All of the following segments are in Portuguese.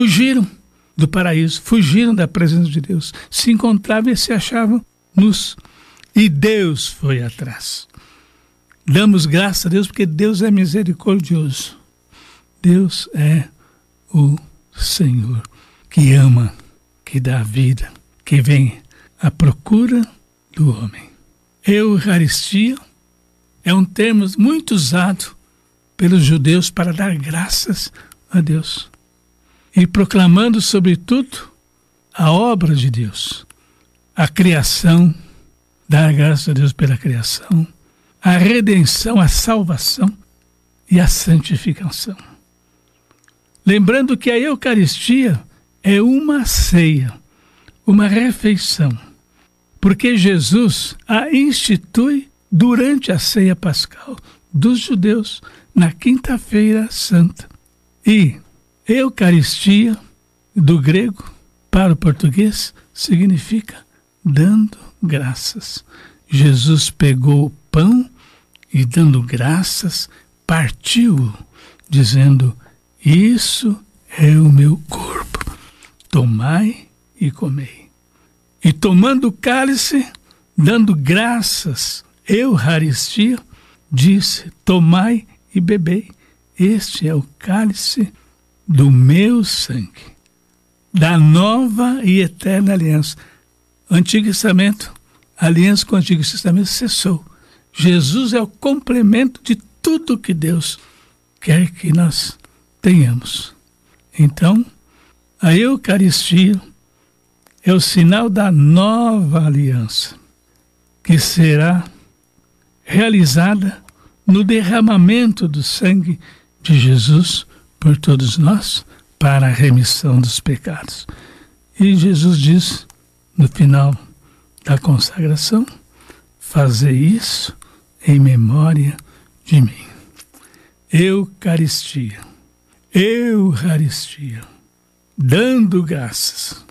fugiram do paraíso, fugiram da presença de Deus, se encontravam e se achavam nus. E Deus foi atrás. Damos graças a Deus porque Deus é misericordioso. Deus é o Senhor que ama, que dá vida, que vem à procura do homem. Eucaristia é um termo muito usado pelos judeus para dar graças a Deus. E proclamando, sobretudo, a obra de Deus, a criação, dar graças a Deus pela criação, a redenção, a salvação e a santificação. Lembrando que a Eucaristia é uma ceia, uma refeição, porque Jesus a institui durante a ceia pascal dos judeus na Quinta-feira Santa. E Eucaristia, do grego para o português, significa dando graças. Jesus pegou o pão e, dando graças, partiu-o, dizendo: isso é o meu corpo, tomai e comei. E tomando o cálice, dando graças, Eucaristia, disse: tomai e bebei, este é o cálice do meu sangue, da nova e eterna aliança. Antigo Testamento, a aliança com o Antigo Testamento cessou. Jesus é o complemento de tudo que Deus quer que nós tenhamos. Então, a Eucaristia é o sinal da nova aliança, que será realizada no derramamento do sangue de Jesus por todos nós, para a remissão dos pecados. E Jesus diz, no final da consagração: fazei isso em memória de mim. Eucaristia, Eucaristia, dando graças.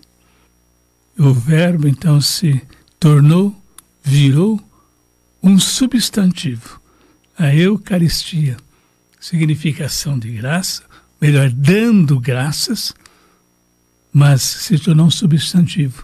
O verbo então se tornou, virou um substantivo. A Eucaristia significa ação de graça, melhor, dando graças, mas se tornou um substantivo.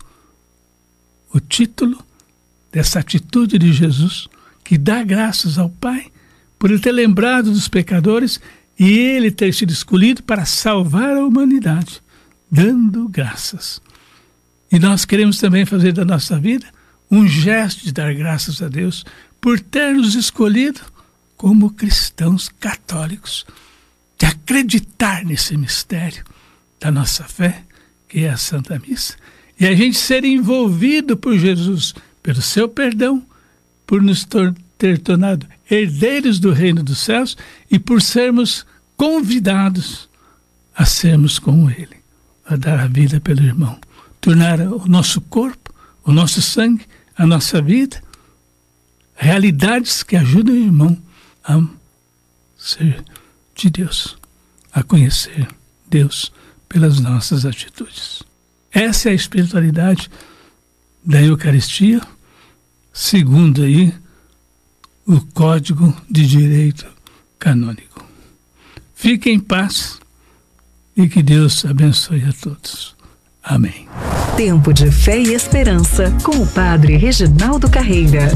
O título dessa atitude de Jesus, que dá graças ao Pai por ele ter lembrado dos pecadores e ele ter sido escolhido para salvar a humanidade, dando graças. E nós queremos também fazer da nossa vida um gesto de dar graças a Deus por ter nos escolhido como cristãos católicos, de acreditar nesse mistério da nossa fé, que é a Santa Missa, e a gente ser envolvido por Jesus, pelo seu perdão, por nos ter tornado herdeiros do reino dos céus e por sermos convidados a sermos como ele, a dar a vida pelo irmão, tornar o nosso corpo, o nosso sangue, a nossa vida, realidades que ajudam o irmão a ser de Deus, a conhecer Deus pelas nossas atitudes. Essa é a espiritualidade da Eucaristia, segundo aí o Código de Direito Canônico. Fique em paz e que Deus abençoe a todos. Amém. Tempo de Fé e Esperança com o Padre Reginaldo Carreira.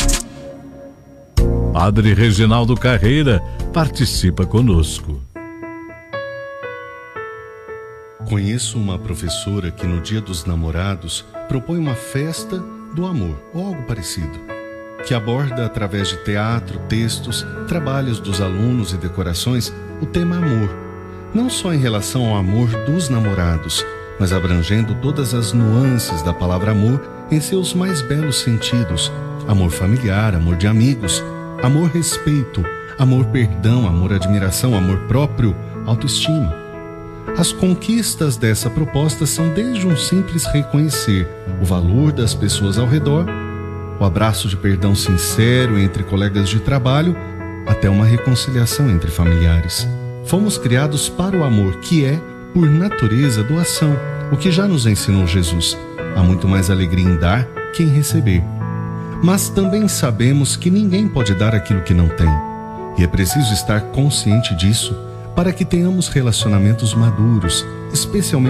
Padre Reginaldo Carreira participa conosco. Conheço uma professora que no Dia dos Namorados propõe uma festa do amor, ou algo parecido, que aborda através de teatro, textos, trabalhos dos alunos e decorações o tema amor, não só em relação ao amor dos namorados, mas abrangendo todas as nuances da palavra amor em seus mais belos sentidos: amor familiar, amor de amigos, amor respeito, amor perdão, amor admiração, amor próprio, autoestima. As conquistas dessa proposta são desde um simples reconhecer o valor das pessoas ao redor, o abraço de perdão sincero entre colegas de trabalho, até uma reconciliação entre familiares. Fomos criados para o amor, que é, por natureza, doação, o que já nos ensinou Jesus. Há muito mais alegria em dar que em receber. Mas também sabemos que ninguém pode dar aquilo que não tem. E é preciso estar consciente disso para que tenhamos relacionamentos maduros, especialmente